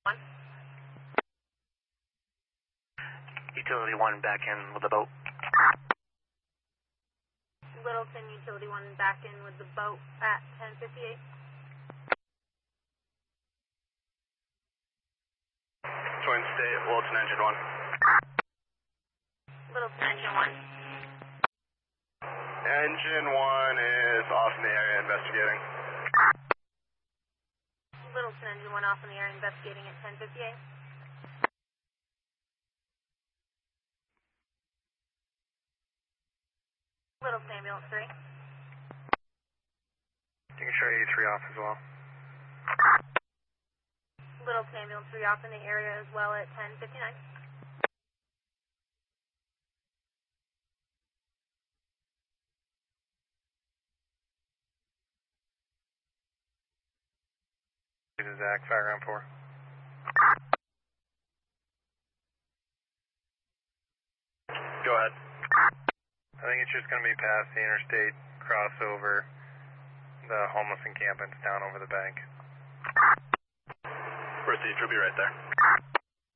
1. Utility 1 back in with the boat. Littleton, Utility 1 back in with the boat at 10:58. Twin State, Littleton Engine 1. Littleton, Engine 1. Engine 1 is off in the area investigating. Littleton, Engine 1 off in the air investigating at 10:58. Littleton, Ambulance 3. You can show 83 off as well. Littleton, Ambulance 3 off in the area as well at 10:59. This is Zach, Fireground 4. Go ahead. I think it's just going to be past the interstate crossover, the homeless encampment's down over the bank. First, you'll be right there.